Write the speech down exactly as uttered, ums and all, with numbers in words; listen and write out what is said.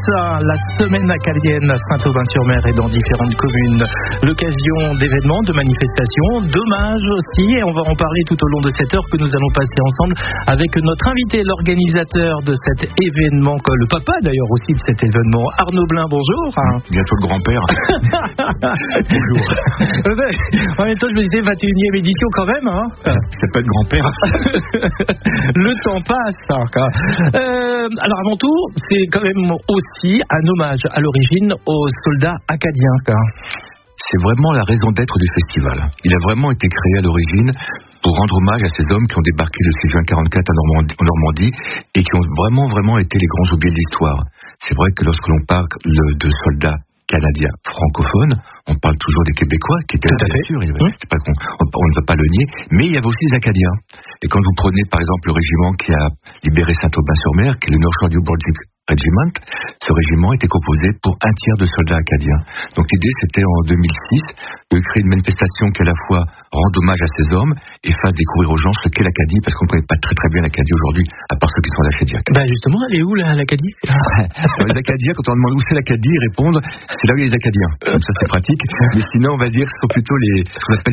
ça, la semaine acadienne à Saint-Aubin-sur-Mer et dans différentes communes. L'occasion d'événements, de manifestations, d'hommages aussi. Et on va en parler tout au long de cette heure que nous allons passer ensemble avec notre invité, l'organisateur de cet événement, le papa d'ailleurs aussi de cet événement, Arnaud Blin. Bonjour. Bientôt le grand-père. Bonjour. En même temps, je me disais vingt et unième édition quand même. Hein. C'est pas de grand-père. Le temps passe. Hein, euh, alors avant tout, c'est quand même aussi un hommage à l'origine aux soldats acadiens. Quoi. C'est vraiment la raison d'être du festival. Il a vraiment été créé à l'origine pour rendre hommage à ces hommes qui ont débarqué le six juin quarante-quatre en Normandie, en Normandie et qui ont vraiment, vraiment été les grands oubliés de l'histoire. C'est vrai que lorsque l'on parle de soldats canadiens francophones, on parle toujours des Québécois, qui étaient bien sûr, il y avait, mmh. c'est pas qu'on, on, on ne va pas le nier, mais il y avait aussi les Acadiens. Et quand vous prenez par exemple le régiment qui a libéré Saint-Aubin-sur-Mer, qui est le North Shore Baltic Regiment, ce régiment était composé pour un tiers de soldats acadiens. Donc l'idée c'était en deux mille six de créer une manifestation qui à la fois rende hommage à ces hommes et fasse découvrir aux gens ce qu'est l'Acadie, parce qu'on ne connaît pas très très bien l'Acadie aujourd'hui, à part ceux qui sont à la Chédiac. Bah justement, elle est où là, l'Acadie? Les Acadiens, quand on demande où c'est l'Acadie, ils répondent c'est là où il y a les Acadiens. Comme ça c'est pratique. Mais sinon on va dire que ce sont plutôt les, ce qu'on appelle